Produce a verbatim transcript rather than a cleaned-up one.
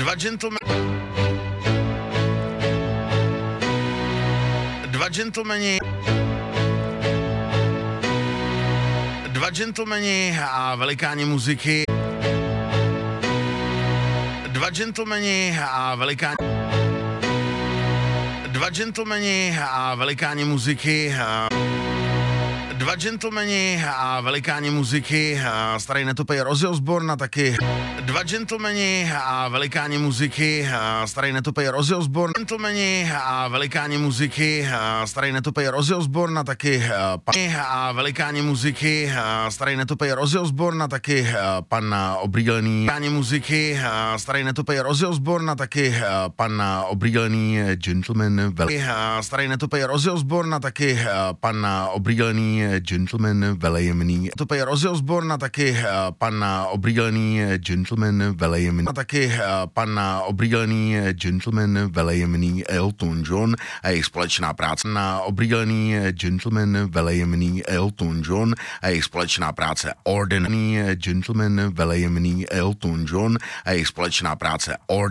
Dva gentlemani. Dva gentlemani. Dva gentlemani a velikáni muziky. Dva gentlemani a velikáni. Dva gentlemani a velikáni muziky. Dva gentlemani a velikáni muziky, starý netopej Ozzy Osbourne a taky dva gentlemani a velikáni muziky, starý netopej Ozzy Osbourne, gentlemani a velikáni muziky, starý netopej Ozzy Osbourne a taky a velikáni muziky, starý netopej Ozzy Osbourne a taky pan obrýlený muziky, starý netopej Ozzy Osbourne a taky pan obrýlený gentleman, starý netopej Ozzy Osbourne a taky pan obrýlený gentleman velejemný. To je Ozzy Osbourne a taky pan obrýlený gentleman velejemný. A taky pan obrýlený gentleman velejemný Elton John a jejich společná práce. Na obrýlený gentleman velejemný Elton John a jejich společná práce Ordinary gentleman velejemný Elton John a jejich společná práce Ordinary.